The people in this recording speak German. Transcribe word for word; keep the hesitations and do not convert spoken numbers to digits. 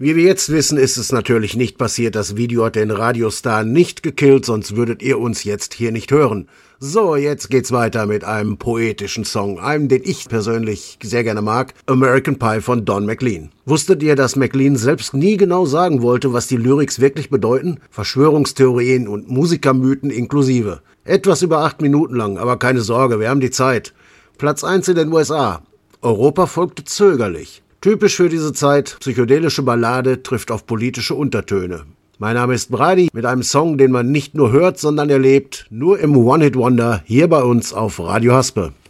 Wie wir jetzt wissen, ist es natürlich nicht passiert. Das Video hat den Radiostar nicht gekillt, sonst würdet ihr uns jetzt hier nicht hören. So, jetzt geht's weiter mit einem poetischen Song, einem, den ich persönlich sehr gerne mag, American Pie von Don McLean. Wusstet ihr, dass McLean selbst nie genau sagen wollte, was die Lyrics wirklich bedeuten? Verschwörungstheorien und Musikermythen inklusive. Etwas über acht Minuten lang, aber keine Sorge, wir haben die Zeit. Platz eins in den U S A. Europa folgte zögerlich. Typisch für diese Zeit, psychedelische Ballade trifft auf politische Untertöne. Mein Name ist Brady mit einem Song, den man nicht nur hört, sondern erlebt, nur im One-Hit-Wonder hier bei uns auf Radio Haspe.